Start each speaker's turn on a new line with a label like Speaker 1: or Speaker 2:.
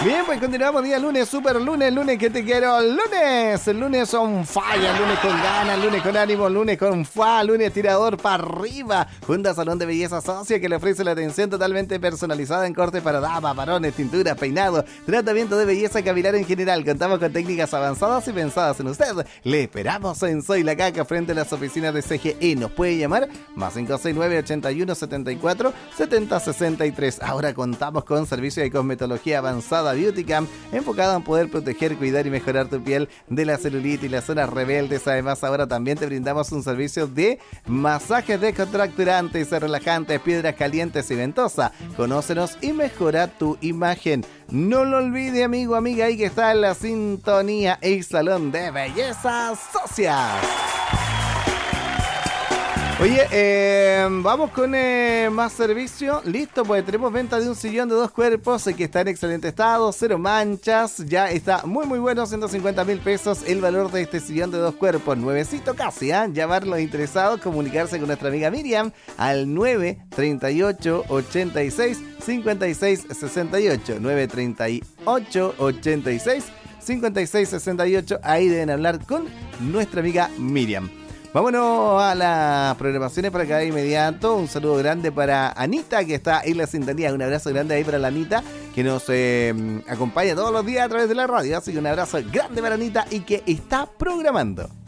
Speaker 1: Bien, pues continuamos día lunes, super lunes, lunes que te quiero, el lunes on fire, lunes con ganas, lunes con ánimo, lunes con lunes tirador para arriba, junto a Salón de Belleza Socia que le ofrece la atención totalmente personalizada en corte para damas, varones, tinturas, peinados, tratamiento de belleza capilar en general. Contamos con técnicas avanzadas y pensadas en usted. Le esperamos en Soy la Caca frente a las oficinas de CGE. Nos puede llamar más 569 81 74 70 63. Ahora contamos con servicio de cosmetología avanzada Beauty Camp, enfocado en poder proteger, cuidar y mejorar tu piel de la celulitis y las zonas rebeldes. Además, ahora también te brindamos un servicio de masajes descontracturantes, relajantes, piedras calientes y ventosa. Conócenos y mejora tu imagen. No lo olvide, amigo, amiga, ahí que está en la sintonía el Salón de Belleza Socias. Oye, vamos con más servicio. Listo, pues tenemos venta de un sillón de 2 cuerpos que está en excelente estado, 0 manchas. Ya está muy bueno, 150.000 pesos el valor de este sillón de 2 cuerpos. Nuevecito casi, ¿eh? Llamar los interesados, comunicarse con nuestra amiga Miriam al 938 86 56 68. 938 86 56 68. Ahí deben hablar con nuestra amiga Miriam. Vámonos a las programaciones para cada inmediato. Un saludo grande para Anita, que está en la sintonía. Un abrazo grande ahí para la Anita, que nos acompaña todos los días a través de la radio. Así que un abrazo grande para Anita y que está programando.